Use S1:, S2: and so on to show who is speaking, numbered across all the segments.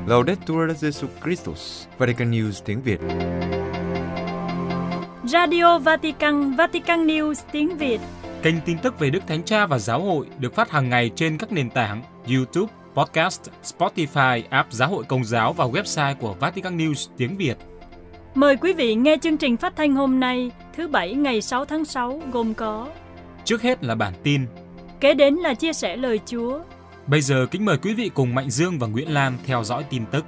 S1: Laudetur Jesus Christus, Vatican News tiếng Việt.
S2: Radio Vatican, Vatican News tiếng Việt.
S3: Kênh tin tức về Đức Thánh Cha và Giáo hội được phát hàng ngày trên các nền tảng YouTube, Podcast, Spotify, app Giáo hội Công giáo và website của Vatican News tiếng Việt.
S2: Mời quý vị nghe chương trình phát thanh hôm nay, thứ Bảy ngày 6 tháng 6 gồm có:
S3: Trước hết là bản tin,
S2: kế đến là chia sẻ lời Chúa.
S3: Bây giờ kính mời quý vị cùng Mạnh Dương và Nguyễn Lan theo dõi tin tức.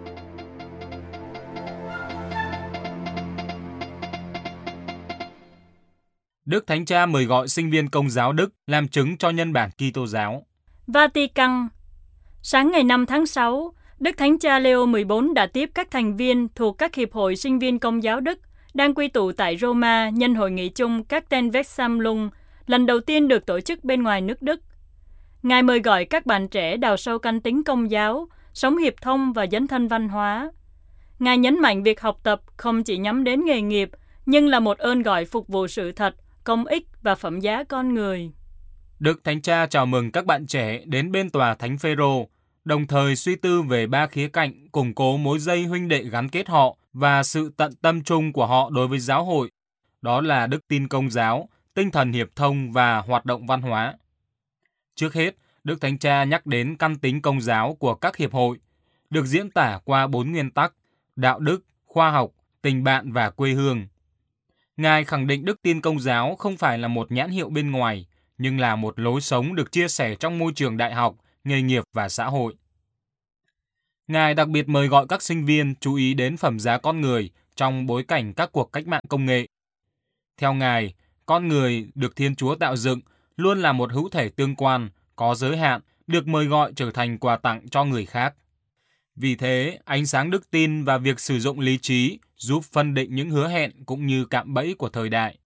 S3: Đức Thánh Cha mời gọi sinh viên Công giáo Đức làm chứng cho nhân bản Kitô giáo.
S2: Vatican. Sáng ngày 5 tháng 6, Đức Thánh Cha Leo 14 đã tiếp các thành viên thuộc các hiệp hội sinh viên Công giáo Đức đang quy tụ tại Roma nhân hội nghị chung các Tenwexamlung, lần đầu tiên được tổ chức bên ngoài nước Đức. Ngài mời gọi các bạn trẻ đào sâu căn tính Công giáo, sống hiệp thông và dấn thân văn hóa. Ngài nhấn mạnh việc học tập không chỉ nhắm đến nghề nghiệp, nhưng là một ơn gọi phục vụ sự thật, công ích và phẩm giá con người.
S3: Đức Thánh Cha chào mừng các bạn trẻ đến bên tòa Thánh Phêrô, đồng thời suy tư về 3 khía cạnh củng cố mối dây huynh đệ gắn kết họ và sự tận tâm chung của họ đối với giáo hội. Đó là đức tin Công giáo, tinh thần hiệp thông và hoạt động văn hóa. Trước hết, Đức Thánh Cha nhắc đến căn tính Công giáo của các hiệp hội, được diễn tả qua 4 nguyên tắc: đạo đức, khoa học, tình bạn và quê hương. Ngài khẳng định đức tin Công giáo không phải là một nhãn hiệu bên ngoài, nhưng là một lối sống được chia sẻ trong môi trường đại học, nghề nghiệp và xã hội. Ngài đặc biệt mời gọi các sinh viên chú ý đến phẩm giá con người trong bối cảnh các cuộc cách mạng công nghệ. Theo Ngài, con người được Thiên Chúa tạo dựng luôn là một hữu thể tương quan, có giới hạn, được mời gọi trở thành quà tặng cho người khác. Vì thế, ánh sáng đức tin và việc sử dụng lý trí giúp phân định những hứa hẹn cũng như cạm bẫy của thời đại.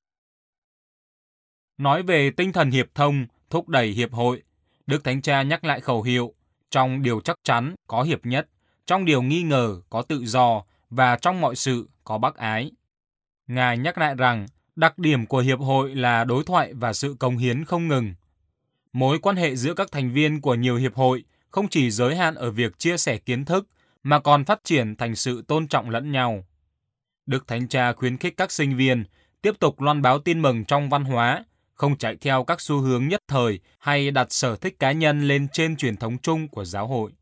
S3: Nói về tinh thần hiệp thông, thúc đẩy hiệp hội, Đức Thánh Cha nhắc lại khẩu hiệu: trong điều chắc chắn có hiệp nhất, trong điều nghi ngờ có tự do và trong mọi sự có bác ái. Ngài nhắc lại rằng đặc điểm của hiệp hội là đối thoại và sự cống hiến không ngừng. Mối quan hệ giữa các thành viên của nhiều hiệp hội không chỉ giới hạn ở việc chia sẻ kiến thức mà còn phát triển thành sự tôn trọng lẫn nhau. Đức Thánh Cha khuyến khích các sinh viên tiếp tục loan báo tin mừng trong văn hóa, không chạy theo các xu hướng nhất thời hay đặt sở thích cá nhân lên trên truyền thống chung của giáo hội.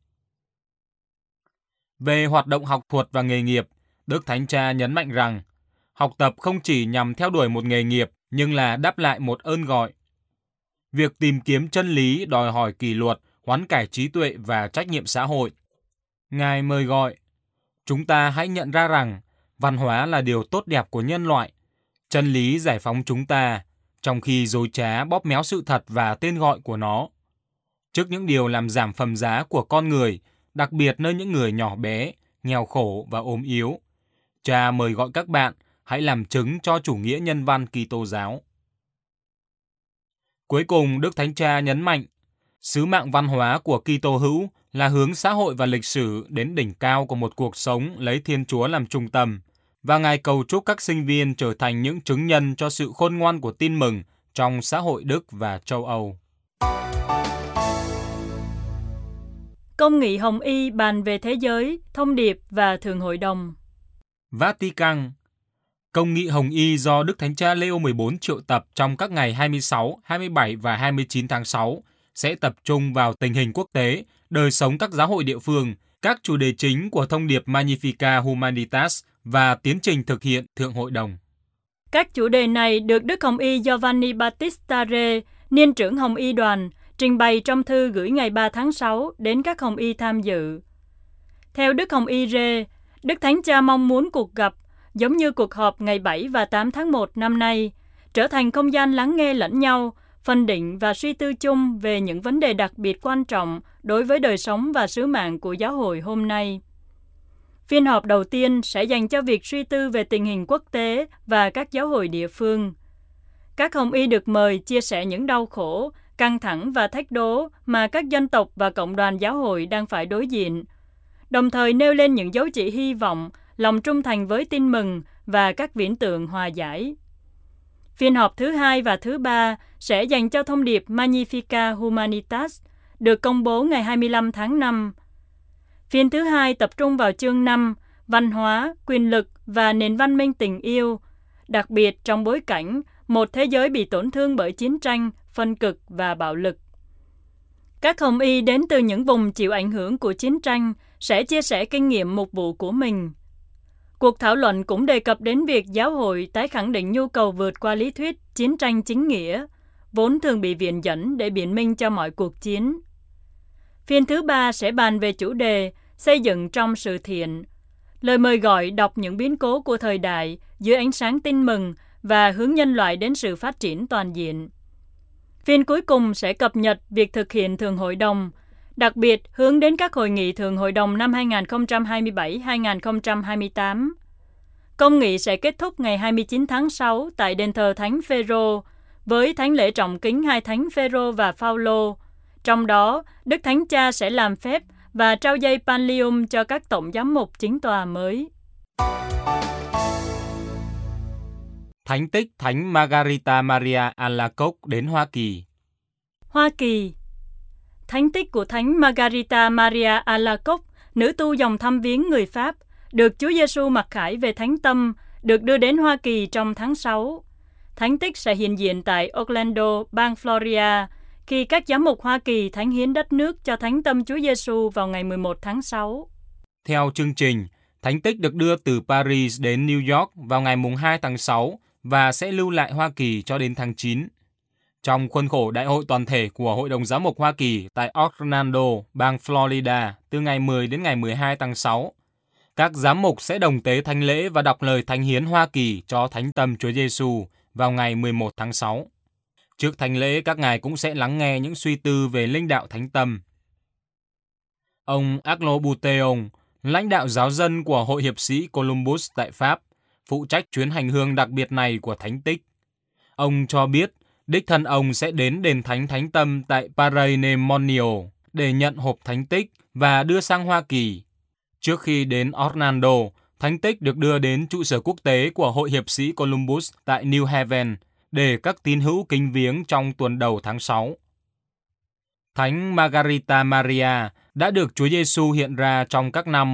S3: Về hoạt động học thuật và nghề nghiệp, Đức Thánh Cha nhấn mạnh rằng học tập không chỉ nhằm theo đuổi một nghề nghiệp nhưng là đáp lại một ơn gọi. Việc tìm kiếm chân lý đòi hỏi kỷ luật, hoán cải trí tuệ và trách nhiệm xã hội. Ngài mời gọi, chúng ta hãy nhận ra rằng văn hóa là điều tốt đẹp của nhân loại. Chân lý giải phóng chúng ta, trong khi dối trá bóp méo sự thật và tên gọi của nó. Trước những điều làm giảm phẩm giá của con người, đặc biệt nơi những người nhỏ bé, nghèo khổ và ốm yếu, Cha mời gọi các bạn hãy làm chứng cho chủ nghĩa nhân văn Kitô giáo. Cuối cùng, Đức Thánh Cha nhấn mạnh, sứ mạng văn hóa của Kitô hữu là hướng xã hội và lịch sử đến đỉnh cao của một cuộc sống lấy Thiên Chúa làm trung tâm, và Ngài cầu chúc các sinh viên trở thành những chứng nhân cho sự khôn ngoan của tin mừng trong xã hội Đức và châu Âu.
S2: Công nghị Hồng Y bàn về thế giới, thông điệp và Thượng hội đồng.
S3: Vatican. Công nghị Hồng Y do Đức Thánh Cha Leo 14 triệu tập trong các ngày 26, 27 và 29 tháng 6 sẽ tập trung vào tình hình quốc tế, đời sống các giáo hội địa phương, các chủ đề chính của thông điệp Magnificat Humanitas và tiến trình thực hiện Thượng hội đồng.
S2: Các chủ đề này được Đức Hồng Y Giovanni Battista Re, niên trưởng Hồng Y đoàn, trình bày trong thư gửi ngày 3 tháng 6 đến các Hồng Y tham dự. Theo Đức Hồng Y Re, Đức Thánh Cha mong muốn cuộc gặp, giống như cuộc họp ngày 7 và 8 tháng 1 năm nay, trở thành không gian lắng nghe lẫn nhau, phân định và suy tư chung về những vấn đề đặc biệt quan trọng đối với đời sống và sứ mạng của giáo hội hôm nay. Phiên họp đầu tiên sẽ dành cho việc suy tư về tình hình quốc tế và các giáo hội địa phương. Các Hồng Y được mời chia sẻ những đau khổ, căng thẳng và thách đố mà các dân tộc và cộng đoàn giáo hội đang phải đối diện, đồng thời nêu lên những dấu chỉ hy vọng, lòng trung thành với tin mừng và các viễn tượng hòa giải. Phiên họp thứ 2 và thứ 3 sẽ dành cho thông điệp Magnificat Humanitas, được công bố ngày 25 tháng 5. Phiên thứ hai tập trung vào chương 5, văn hóa, quyền lực và nền văn minh tình yêu, đặc biệt trong bối cảnh một thế giới bị tổn thương bởi chiến tranh, phân cực và bạo lực. Các hồng y đến từ những vùng chịu ảnh hưởng của chiến tranh sẽ chia sẻ kinh nghiệm mục vụ của mình. Cuộc thảo luận cũng đề cập đến việc giáo hội tái khẳng định nhu cầu vượt qua lý thuyết chiến tranh chính nghĩa, vốn thường bị viện dẫn để biện minh cho mọi cuộc chiến. Phiên thứ ba sẽ bàn về chủ đề xây dựng trong sự thiện, lời mời gọi đọc những biến cố của thời đại dưới ánh sáng tin mừng và hướng nhân loại đến sự phát triển toàn diện. Phiên cuối cùng sẽ cập nhật việc thực hiện Thường Hội đồng, đặc biệt hướng đến các hội nghị Thường Hội đồng năm 2027-2028. Công nghị sẽ kết thúc ngày 29 tháng 6 tại đền thờ Thánh Phêrô với thánh lễ trọng kính hai thánh Phêrô và Phaolô. Trong đó, Đức Thánh Cha sẽ làm phép và trao dây Pallium cho các tổng giám mục chính tòa mới.
S3: Thánh tích Thánh Margarita Maria Alacoque đến Hoa Kỳ.
S2: Hoa Kỳ. Thánh tích của Thánh Margarita Maria Alacoque, nữ tu dòng thăm viếng người Pháp, được Chúa Giêsu mặc khải về thánh tâm, được đưa đến Hoa Kỳ trong tháng 6. Thánh tích sẽ hiện diện tại Orlando, bang Florida, khi các giám mục Hoa Kỳ thánh hiến đất nước cho thánh tâm Chúa Giêsu vào ngày 11 tháng 6.
S3: Theo chương trình, thánh tích được đưa từ Paris đến New York vào ngày 2 tháng 6 và sẽ lưu lại Hoa Kỳ cho đến tháng 9. Trong khuôn khổ Đại hội toàn thể của Hội đồng Giám mục Hoa Kỳ tại Orlando, bang Florida từ ngày 10 đến ngày 12 tháng 6, các giám mục sẽ đồng tế thánh lễ và đọc lời thánh hiến Hoa Kỳ cho thánh tâm Chúa Giêsu vào ngày 11 tháng 6. Trước thánh lễ, các ngài cũng sẽ lắng nghe những suy tư về linh đạo thánh tâm. Ông Arnaud Bouteillon, lãnh đạo giáo dân của Hội hiệp sĩ Columbus tại Pháp, phụ trách chuyến hành hương đặc biệt này của thánh tích. Ông cho biết đích thân ông sẽ đến đền thánh thánh tâm tại Paray-le-Monial để nhận hộp thánh tích và đưa sang Hoa Kỳ. Trước khi đến Orlando, thánh tích được đưa đến trụ sở quốc tế của Hội hiệp sĩ Columbus tại New Haven để các tín hữu kính viếng trong tuần đầu tháng 6. Thánh Margarita Maria đã được Chúa Giêsu hiện ra trong các năm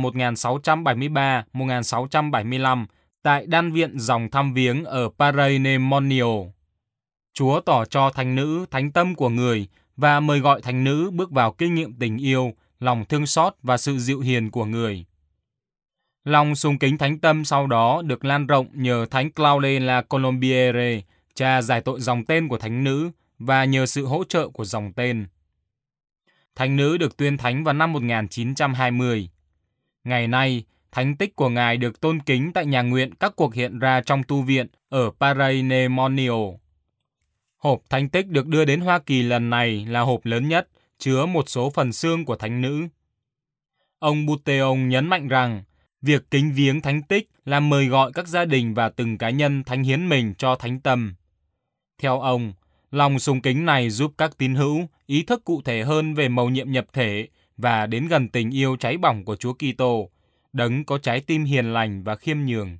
S3: 1673-1675 tại đan viện dòng thăm viếng ở Paray-le-Monial. Chúa tỏ cho thánh nữ thánh tâm của người và mời gọi thánh nữ bước vào kinh nghiệm tình yêu, lòng thương xót và sự dịu hiền của người. Lòng sùng kính thánh tâm sau đó được lan rộng nhờ thánh Claude La Colombière, cha giải tội dòng tên của thánh nữ, và nhờ sự hỗ trợ của dòng tên. Thánh nữ được tuyên thánh vào năm 1920. Ngày nay, thánh tích của ngài được tôn kính tại nhà nguyện các cuộc hiện ra trong tu viện ở Paray-le-Monial. Hộp thánh tích được đưa đến Hoa Kỳ lần này là hộp lớn nhất, chứa một số phần xương của thánh nữ. Ông Bouteillon nhấn mạnh rằng, việc kính viếng thánh tích là mời gọi các gia đình và từng cá nhân thánh hiến mình cho thánh tâm. Theo ông, lòng sùng kính này giúp các tín hữu ý thức cụ thể hơn về mầu nhiệm nhập thể và đến gần tình yêu cháy bỏng của Chúa Kitô, đấng có trái tim hiền lành và khiêm nhường.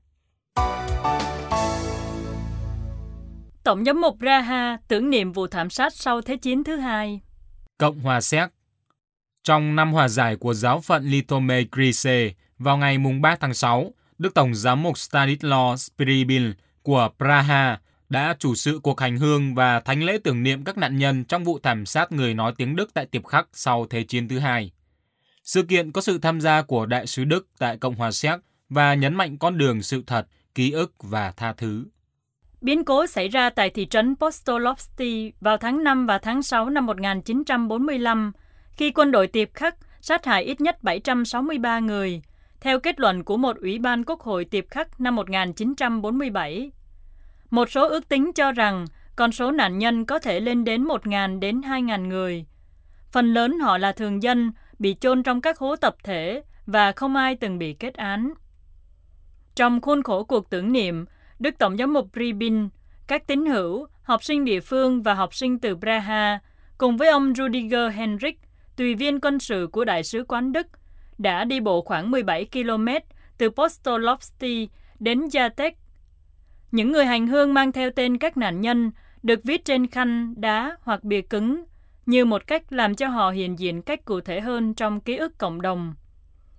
S2: Tổng giám mục Praha tưởng niệm vụ thảm sát sau Thế chiến thứ hai.
S3: Cộng hòa Séc. Trong năm hòa giải của giáo phận Litomé Grise vào ngày 3 tháng 6, Đức Tổng giám mục Stanislaw Scribil của Praha đã chủ sự cuộc hành hương và thánh lễ tưởng niệm các nạn nhân trong vụ thảm sát người nói tiếng Đức tại Tiệp Khắc sau Thế chiến thứ hai. Sự kiện có sự tham gia của Đại sứ Đức tại Cộng hòa Séc và nhấn mạnh con đường sự thật, ký ức và tha thứ.
S2: Biến cố xảy ra tại thị trấn Postolovsky vào tháng 5 và tháng 6 năm 1945, khi quân đội Tiệp Khắc sát hại ít nhất 763 người, theo kết luận của một ủy ban quốc hội Tiệp Khắc năm 1947. Một số ước tính cho rằng con số nạn nhân có thể lên đến 1.000 đến 2.000 người. Phần lớn họ là thường dân, bị chôn trong các hố tập thể và không ai từng bị kết án. Trong khuôn khổ cuộc tưởng niệm, Đức Tổng giám mục Ribin, các tín hữu, học sinh địa phương và học sinh từ Praha, cùng với ông Rudiger Henrik, tùy viên quân sự của Đại sứ quán Đức, đã đi bộ khoảng 17 km từ Postolovsky đến Jatek. Những người hành hương mang theo tên các nạn nhân được viết trên khăn, đá hoặc bìa cứng, như một cách làm cho họ hiện diện cách cụ thể hơn trong ký ức cộng đồng.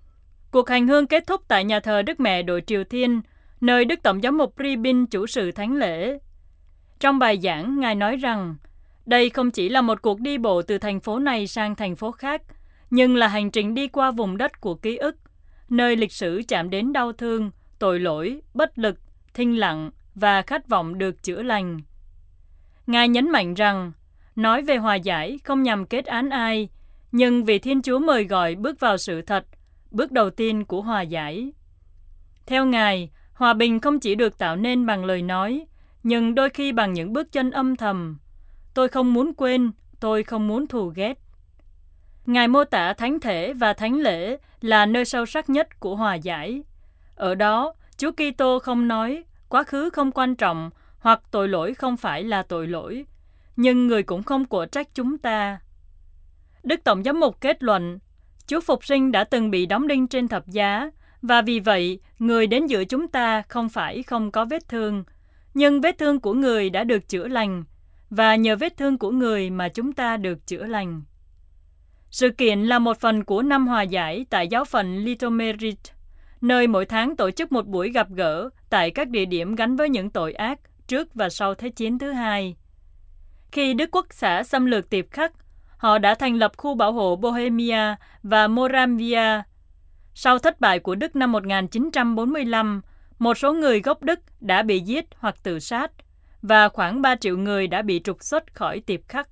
S2: Cuộc hành hương kết thúc tại nhà thờ Đức Mẹ Đội Triều Thiên, nơi Đức Tổng giám mục Pribin chủ sự thánh lễ. Trong bài giảng, Ngài nói rằng, đây không chỉ là một cuộc đi bộ từ thành phố này sang thành phố khác, nhưng là hành trình đi qua vùng đất của ký ức, nơi lịch sử chạm đến đau thương, tội lỗi, bất lực, thinh lặng và khát vọng được chữa lành. Ngài nhấn mạnh rằng, nói về hòa giải không nhằm kết án ai, nhưng vì Thiên Chúa mời gọi bước vào sự thật, bước đầu tiên của hòa giải. Theo Ngài, hòa bình không chỉ được tạo nên bằng lời nói, nhưng đôi khi bằng những bước chân âm thầm. Tôi không muốn quên, tôi không muốn thù ghét. Ngài mô tả thánh thể và thánh lễ là nơi sâu sắc nhất của hòa giải. Ở đó, Chúa Kitô không nói, quá khứ không quan trọng, hoặc tội lỗi không phải là tội lỗi, nhưng người cũng không của trách chúng ta. Đức Tổng giám mục kết luận, Chúa Phục sinh đã từng bị đóng đinh trên thập giá, và vì vậy, người đến giữa chúng ta không phải không có vết thương, nhưng vết thương của người đã được chữa lành, và nhờ vết thương của người mà chúng ta được chữa lành. Sự kiện là một phần của năm hòa giải tại giáo phận Litomerit, nơi mỗi tháng tổ chức một buổi gặp gỡ tại các địa điểm gắn với những tội ác trước và sau Thế chiến thứ hai. Khi Đức Quốc xã xâm lược Tiệp Khắc, họ đã thành lập khu bảo hộ Bohemia và Moravia. Sau thất bại của Đức năm 1945, một số người gốc Đức đã bị giết hoặc tự sát, và khoảng 3 triệu người đã bị trục xuất khỏi Tiệp Khắc.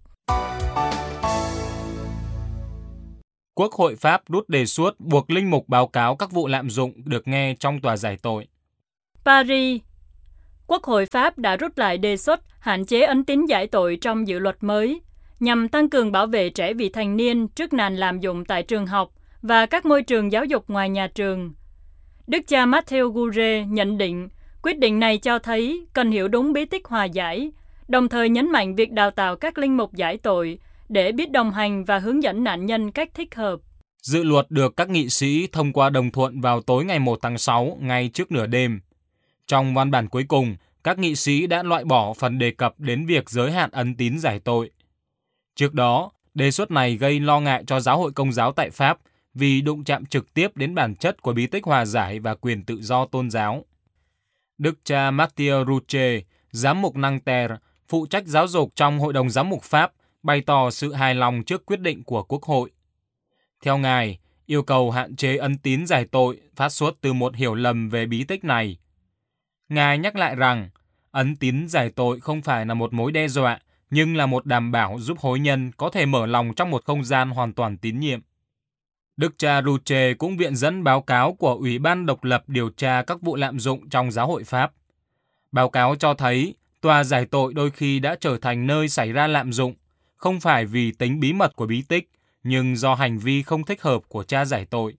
S3: Quốc hội Pháp rút đề xuất buộc linh mục báo cáo các vụ lạm dụng được nghe trong tòa giải tội.
S2: Paris. Quốc hội Pháp đã rút lại đề xuất hạn chế ấn tín giải tội trong dự luật mới, nhằm tăng cường bảo vệ trẻ vị thành niên trước nạn lạm dụng tại trường học và các môi trường giáo dục ngoài nhà trường. Đức cha Matteo Gure nhận định, quyết định này cho thấy cần hiểu đúng bí tích hòa giải, đồng thời nhấn mạnh việc đào tạo các linh mục giải tội để biết đồng hành và hướng dẫn nạn nhân cách thích hợp.
S3: Dự luật được các nghị sĩ thông qua đồng thuận vào tối ngày 1 tháng 6, ngay trước nửa đêm. Trong văn bản cuối cùng, các nghị sĩ đã loại bỏ phần đề cập đến việc giới hạn ấn tín giải tội. Trước đó, đề xuất này gây lo ngại cho giáo hội Công giáo tại Pháp vì đụng chạm trực tiếp đến bản chất của bí tích hòa giải và quyền tự do tôn giáo. Đức cha Mathieu Rouche, giám mục Nanterre, phụ trách giáo dục trong Hội đồng Giám mục Pháp, bày tỏ sự hài lòng trước quyết định của Quốc hội. Theo Ngài, yêu cầu hạn chế ấn tín giải tội phát xuất từ một hiểu lầm về bí tích này. Ngài nhắc lại rằng, ấn tín giải tội không phải là một mối đe dọa, nhưng là một đảm bảo giúp hối nhân có thể mở lòng trong một không gian hoàn toàn tín nhiệm. Đức cha Rouche cũng viện dẫn báo cáo của Ủy ban độc lập điều tra các vụ lạm dụng trong giáo hội Pháp. Báo cáo cho thấy, tòa giải tội đôi khi đã trở thành nơi xảy ra lạm dụng, không phải vì tính bí mật của bí tích, nhưng do hành vi không thích hợp của cha giải tội.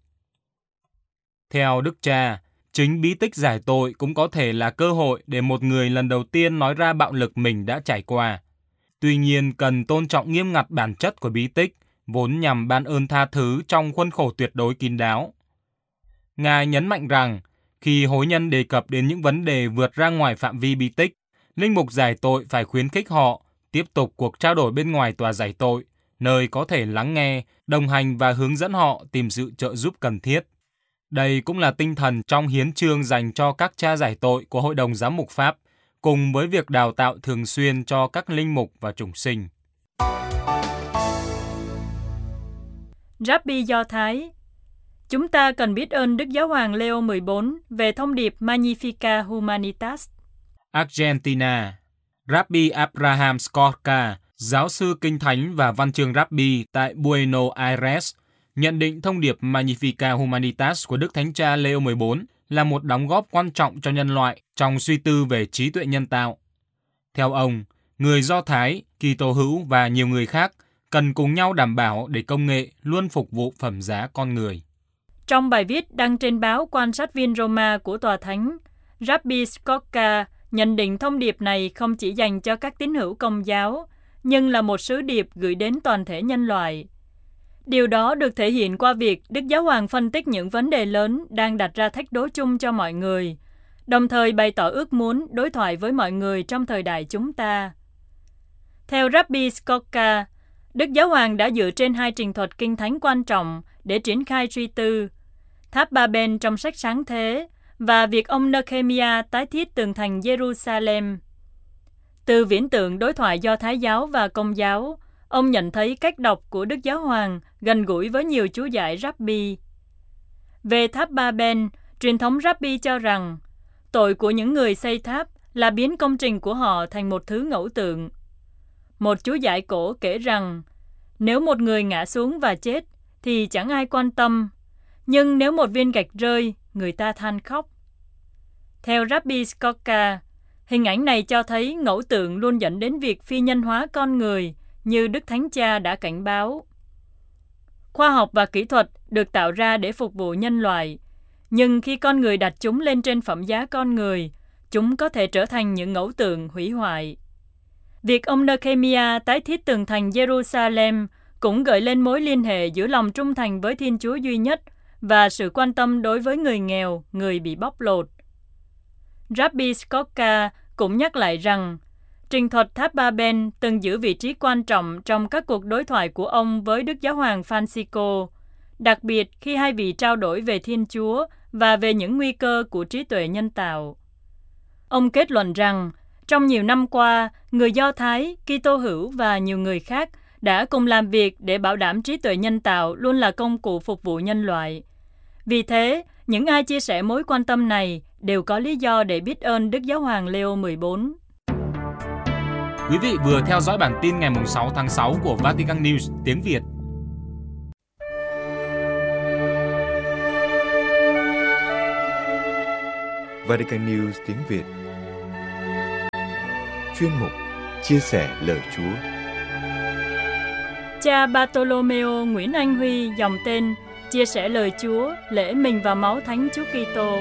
S3: Theo Đức cha, chính bí tích giải tội cũng có thể là cơ hội để một người lần đầu tiên nói ra bạo lực mình đã trải qua. Tuy nhiên, cần tôn trọng nghiêm ngặt bản chất của bí tích, vốn nhằm ban ơn tha thứ trong khuôn khổ tuyệt đối kín đáo. Ngài nhấn mạnh rằng, khi hối nhân đề cập đến những vấn đề vượt ra ngoài phạm vi bí tích, linh mục giải tội phải khuyến khích họ tiếp tục cuộc trao đổi bên ngoài tòa giải tội, nơi có thể lắng nghe, đồng hành và hướng dẫn họ tìm sự trợ giúp cần thiết. Đây cũng là tinh thần trong hiến chương dành cho các cha giải tội của Hội đồng Giám mục Pháp, cùng với việc đào tạo thường xuyên cho các linh mục và chủng sinh.
S2: Rabbi Do Thái. Chúng ta cần biết ơn Đức Giáo hoàng Leo 14 về thông điệp Magnificat Humanitas.
S3: Argentina. Rabbi Abraham Skorka, giáo sư kinh thánh và văn chương Rabbi tại Buenos Aires, nhận định thông điệp Magnificat Humanitas của Đức Thánh Cha Leo 14 là một đóng góp quan trọng cho nhân loại trong suy tư về trí tuệ nhân tạo. Theo ông, người Do Thái, Kitô hữu và nhiều người khác cần cùng nhau đảm bảo để công nghệ luôn phục vụ phẩm giá con người.
S2: Trong bài viết đăng trên báo Quan sát viên Roma của Tòa Thánh, Rabbi Skorka nhận định thông điệp này không chỉ dành cho các tín hữu Công giáo, nhưng là một sứ điệp gửi đến toàn thể nhân loại. Điều đó được thể hiện qua việc Đức Giáo hoàng phân tích những vấn đề lớn đang đặt ra thách đố chung cho mọi người, đồng thời bày tỏ ước muốn đối thoại với mọi người trong thời đại chúng ta. Theo Rabbi Skorka, Đức Giáo hoàng đã dựa trên hai trình thuật kinh thánh quan trọng để triển khai suy tư. tháp Ba-ben trong sách Sáng Thế và việc ông Nehemiah tái thiết tường thành Jerusalem. Từ viễn tượng đối thoại Do Thái giáo và Công giáo, ông nhận thấy cách đọc của Đức Giáo Hoàng gần gũi với nhiều chú giải Rabbi. Về tháp Ba-ben, truyền thống Rabbi cho rằng tội của những người xây tháp là biến công trình của họ thành một thứ ngẫu tượng. Một chú giải cổ kể rằng nếu một người ngã xuống và chết thì chẳng ai quan tâm, nhưng nếu một viên gạch rơi, người ta than khóc. Theo Rabbi Skoka, hình ảnh này cho thấy ngẫu tượng luôn dẫn đến việc phi nhân hóa con người, như Đức Thánh Cha đã cảnh báo. Khoa học và kỹ thuật được tạo ra để phục vụ nhân loại, nhưng khi con người đặt chúng lên trên phẩm giá con người, chúng có thể trở thành những ngẫu tượng hủy hoại. Việc ông Nehemiah tái thiết tường thành Jerusalem cũng gợi lên mối liên hệ giữa lòng trung thành với Thiên Chúa duy nhất và sự quan tâm đối với người nghèo, người bị bóc lột. Rabbi Skoka cũng nhắc lại rằng trình thuật tháp Ba-ben từng giữ vị trí quan trọng trong các cuộc đối thoại của ông với Đức Giáo hoàng Francisco, đặc biệt khi hai vị trao đổi về Thiên Chúa và về những nguy cơ của trí tuệ nhân tạo. Ông kết luận rằng, trong nhiều năm qua, người Do Thái, Kitô hữu và nhiều người khác đã cùng làm việc để bảo đảm trí tuệ nhân tạo luôn là công cụ phục vụ nhân loại. Vì thế, những ai chia sẻ mối quan tâm này đều có lý do để biết ơn Đức Giáo hoàng Leo 14.
S3: Quý vị vừa theo dõi bản tin ngày 6 tháng 6 của Vatican News tiếng Việt.
S1: Vatican News tiếng Việt. Chuyên mục Chia sẻ lời Chúa.
S2: Cha Bartolomeo Nguyễn Anh Huy, dòng tên Chia sẻ lời Chúa, lễ mình và máu Thánh Chúa Kitô.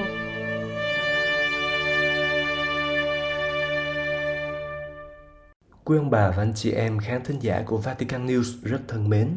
S4: Quý ông bà và anh chị em khán thính giả của Vatican News rất thân mến.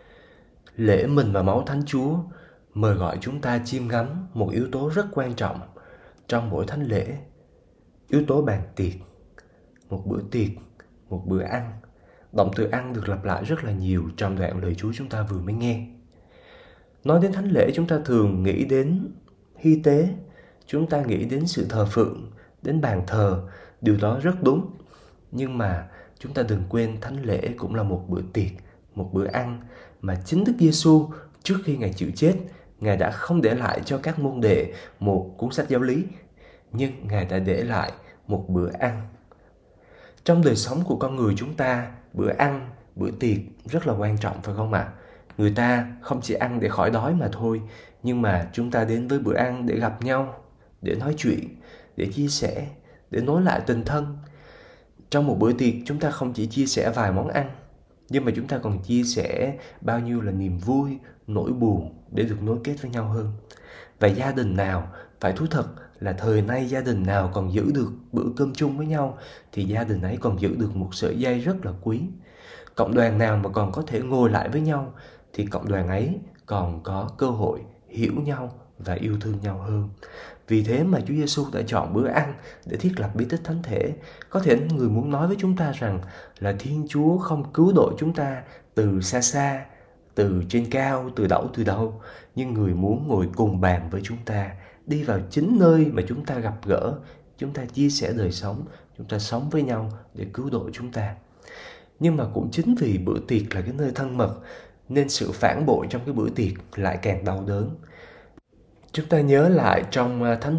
S4: Lễ mình và máu Thánh Chúa mời gọi chúng ta chiêm ngắm một yếu tố rất quan trọng trong mỗi thánh lễ. Yếu tố bàn tiệc. Một bữa tiệc, một bữa ăn. Động từ ăn được lặp lại rất là nhiều trong đoạn lời Chúa chúng ta vừa mới nghe. Nói đến thánh lễ, chúng ta thường nghĩ đến hy tế, chúng ta nghĩ đến sự thờ phượng, đến bàn thờ. Điều đó rất đúng. Nhưng mà chúng ta đừng quên thánh lễ cũng là một bữa tiệc, một bữa ăn mà chính Đức Giêsu trước khi Ngài chịu chết, Ngài đã không để lại cho các môn đệ một cuốn sách giáo lý, nhưng Ngài đã để lại một bữa ăn. Trong đời sống của con người chúng ta, bữa ăn, bữa tiệc rất là quan trọng, phải không ạ? Người ta không chỉ ăn để khỏi đói mà thôi, nhưng mà chúng ta đến với bữa ăn để gặp nhau, để nói chuyện, để chia sẻ, để nối lại tình thân. Trong một bữa tiệc, chúng ta không chỉ chia sẻ vài món ăn, nhưng mà chúng ta còn chia sẻ bao nhiêu là niềm vui, nỗi buồn để được nối kết với nhau hơn. Và gia đình nào, phải thú thật là thời nay gia đình nào còn giữ được bữa cơm chung với nhau thì gia đình ấy còn giữ được một sợi dây rất là quý. Cộng đoàn nào mà còn có thể ngồi lại với nhau thì cộng đoàn ấy còn có cơ hội hiểu nhau và yêu thương nhau hơn. Vì thế mà Chúa Giêsu đã chọn bữa ăn để thiết lập bí tích thánh thể. Có thể người muốn nói với chúng ta rằng là Thiên Chúa không cứu độ chúng ta từ xa xa, từ trên cao, từ đâu, nhưng người muốn ngồi cùng bàn với chúng ta, đi vào chính nơi mà chúng ta gặp gỡ, chúng ta chia sẻ đời sống, chúng ta sống với nhau để cứu độ chúng ta. Nhưng mà cũng chính vì bữa tiệc là cái nơi thân mật, nên sự phản bội trong cái bữa tiệc lại càng đau đớn. Chúng ta nhớ lại trong Thánh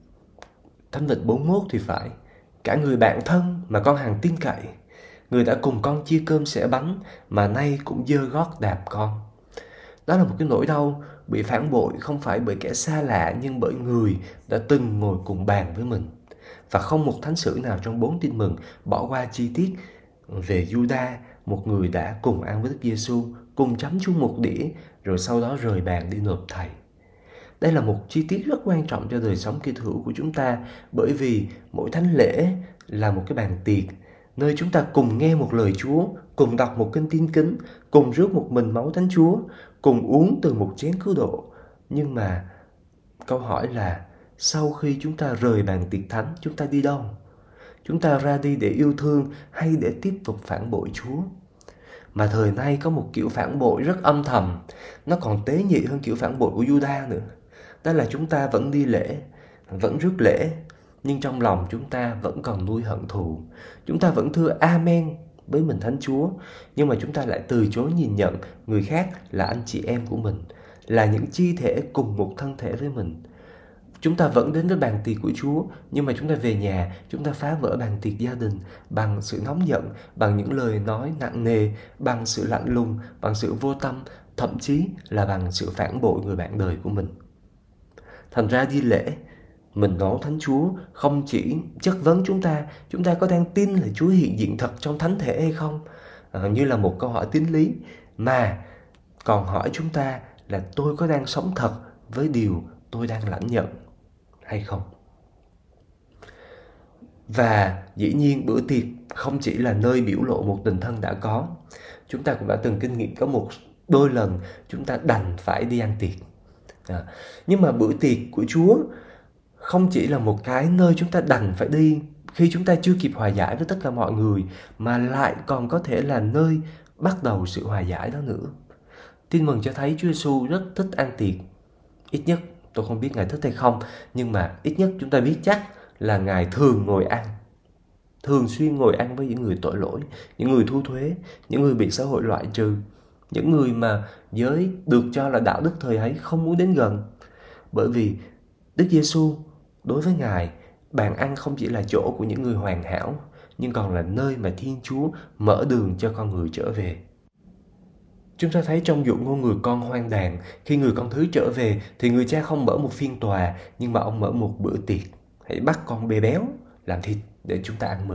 S4: Vịnh 41 thì phải, cả người bạn thân mà con hàng tin cậy, người đã cùng con chia cơm xẻ bánh mà nay cũng giơ gót đạp con. Đó là một cái nỗi đau bị phản bội không phải bởi kẻ xa lạ, nhưng bởi người đã từng ngồi cùng bàn với mình. Và không một thánh sử nào trong 4 tin mừng bỏ qua chi tiết về Juda, một người đã cùng ăn với Đức Giêsu, cùng chấm chung một đĩa, rồi sau đó rời bàn đi nộp thầy. Đây là một chi tiết rất quan trọng cho đời sống Kitô hữu của chúng ta, bởi vì mỗi thánh lễ là một cái bàn tiệc, nơi chúng ta cùng nghe một lời Chúa, cùng đọc một kinh tin kính, cùng rước một mình máu Thánh Chúa, cùng uống từ một chén cứu độ. Nhưng mà câu hỏi là sau khi chúng ta rời bàn tiệc thánh, chúng ta đi đâu? Chúng ta ra đi để yêu thương hay để tiếp tục phản bội Chúa? Mà thời nay có một kiểu phản bội rất âm thầm, nó còn tế nhị hơn kiểu phản bội của Juda nữa. đó là chúng ta vẫn đi lễ, vẫn rước lễ, nhưng trong lòng chúng ta vẫn còn nuôi hận thù. Chúng ta vẫn thưa Amen với mình Thánh Chúa, nhưng mà chúng ta lại từ chối nhìn nhận người khác là anh chị em của mình, là những chi thể cùng một thân thể với mình. Chúng ta vẫn đến với bàn tiệc của Chúa, nhưng mà chúng ta về nhà, chúng ta phá vỡ bàn tiệc gia đình bằng sự nóng giận, bằng những lời nói nặng nề, bằng sự lạnh lùng, bằng sự vô tâm, thậm chí là bằng sự phản bội người bạn đời của mình. Thành ra đi lễ, mình nói Thánh Chúa không chỉ chất vấn chúng ta có đang tin là Chúa hiện diện thật trong thánh thể hay không? Như là một câu hỏi tín lý, mà còn hỏi chúng ta là tôi có đang sống thật với điều tôi đang lãnh nhận hay không? Và dĩ nhiên bữa tiệc không chỉ là nơi biểu lộ một tình thân đã có. Chúng ta cũng đã từng kinh nghiệm có một đôi lần chúng ta đành phải đi ăn tiệc. Nhưng mà bữa tiệc của Chúa không chỉ là một cái nơi chúng ta đành phải đi khi chúng ta chưa kịp hòa giải với tất cả mọi người, mà lại còn có thể là nơi bắt đầu sự hòa giải đó nữa. Tin mừng cho thấy Chúa Giêsu rất thích ăn tiệc. Ít nhất, tôi không biết Ngài thích hay không, nhưng mà ít nhất chúng ta biết chắc là Ngài thường ngồi ăn, thường xuyên ngồi ăn với những người tội lỗi, những người thu thuế, những người bị xã hội loại trừ, những người mà giới được cho là đạo đức thời ấy không muốn đến gần. Bởi vì Đức Giêsu đối với Ngài, bàn ăn không chỉ là chỗ của những người hoàn hảo, nhưng còn là nơi mà Thiên Chúa mở đường cho con người trở về. Chúng ta thấy trong dụ ngôn người con hoang đàn, khi người con thứ trở về thì người cha không mở một phiên tòa, nhưng mà ông mở một bữa tiệc. Hãy bắt con bê béo làm thịt để chúng ta ăn mừng.